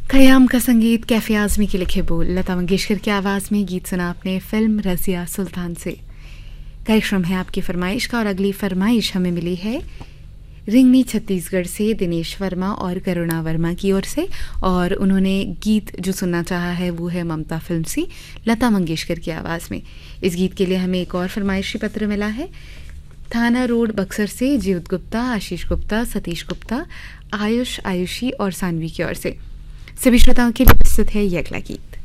ख़याम का संगीत, कैफ़े आज़मी के लिखे बोल, लता मंगेशकर की आवाज़ में गीत सुना आपने फ़िल्म रज़िया सुल्तान से। कार्यक्रम है आपकी फरमाइश का और अगली फरमाइश हमें मिली है रिंगनी छत्तीसगढ़ से दिनेश वर्मा और करुणा वर्मा की ओर से, और उन्होंने गीत जो सुनना चाहा है वो है ममता फ़िल्म से लता मंगेशकर की आवाज़ में। इस गीत के लिए हमें एक और फरमाइशी पत्र मिला है थाना रोड बक्सर से जीवत गुप्ता, आशीष गुप्ता, सतीश गुप्ता, आयुषी और सानवी की ओर से। सभी श्रोताओं के लिए प्रस्तुत है ये अगला गीत।